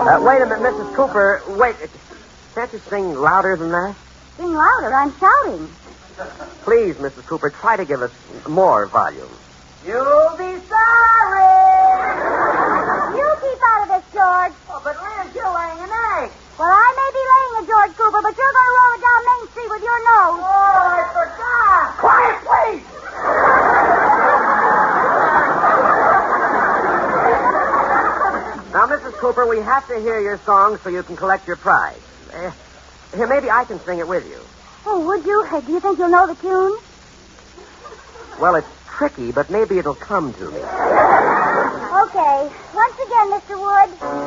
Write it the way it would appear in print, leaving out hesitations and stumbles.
Wait a minute, Mrs. Cooper. Wait. Can't you sing louder than that? Sing louder. I'm shouting. Please, Mrs. Cooper, try to give us more volume. You'll be sorry. You keep out of this, George. Oh, but Liz, you're laying an egg. Well, I may be laying it, George Cooper, but you're going to roll it down Main Street with your nose. Oh, I forgot. Quiet, please! Now, Mrs. Cooper, we have to hear your song so you can collect your prize. Here, maybe I can sing it with you. Oh, would you? Do you think you'll know the tune? Well, it's tricky, but maybe it'll come to me. Okay. Once again, Mr. Wood.